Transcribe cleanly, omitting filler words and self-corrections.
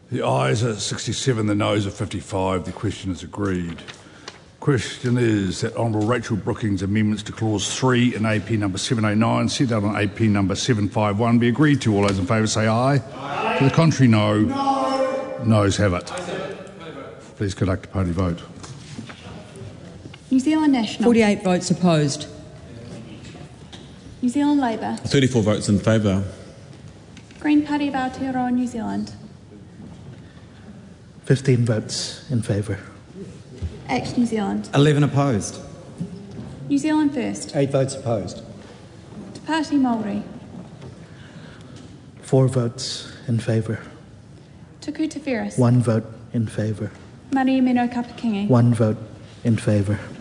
The ayes are 67, the noes are 55. The question is agreed. Question is that Honourable Rachel Brookings' amendments to Clause 3 in AP number 709, set out on AP number 751, be agreed to. All those in favour say aye. Aye. To the contrary, no. No. Noes have it. Please conduct a party vote. New Zealand National. 48 votes opposed. New Zealand Labour. 34 votes in favour. Green Party of Aotearoa New Zealand. 15 votes in favour. ACT New Zealand. 11 opposed. New Zealand First. 8 votes opposed. Te Pāti Māori. 4 votes in favour. Tuku Te Wheres. 1 vote in favour. Mariamino Kapakingi. 1 vote in favour.